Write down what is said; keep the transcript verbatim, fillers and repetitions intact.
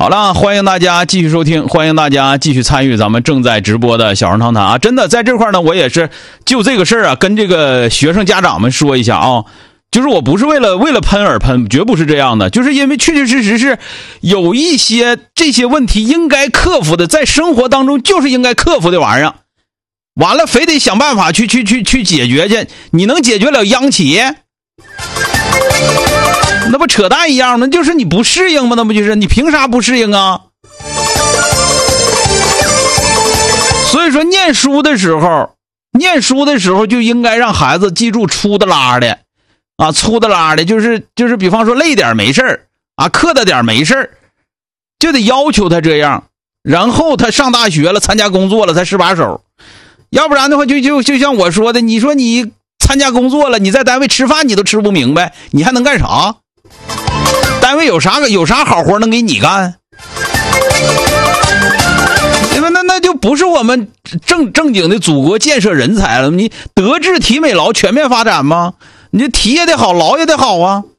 好了，欢迎大家继续收听，欢迎大家继续参与咱们正在直播的小人堂谈啊！真的在这块呢，我也是就这个事儿啊，跟这个学生家长们说一下啊，就是我不是为了为了喷而喷，绝不是这样的，就是因为确确实实是有一些这些问题应该克服的，在生活当中就是应该克服的玩意儿，完了非得想办法去去去去解决去，你能解决了央企？那不扯淡一样吗？就是你不适应吗？那不就是你凭啥不适应啊？所以说念书的时候，念书的时候就应该让孩子记住粗的拉的啊，粗的拉的，就是就是比方说累点没事儿啊，课的点没事儿，就得要求他这样，然后他上大学了，参加工作了才使把手，要不然的话就就就像我说的，你说你参加工作了，你在单位吃饭你都吃不明白，你还能干啥？单位有啥有啥好活能给你干？对吧？那那就不是我们正正经的祖国建设人才了。你德智体美劳全面发展吗？你这体也得好，劳也得好啊。